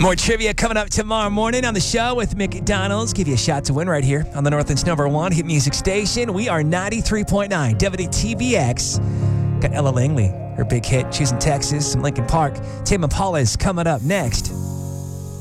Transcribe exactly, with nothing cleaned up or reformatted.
More trivia coming up tomorrow morning on the show with McDonald's. Give you a shot to win right here on the Northland's number one hit music station. We are ninety-three point nine W T B X. Got Ella Langley, her big hit, Choosing Texas, some Linkin Park. Tame Impala is coming up next.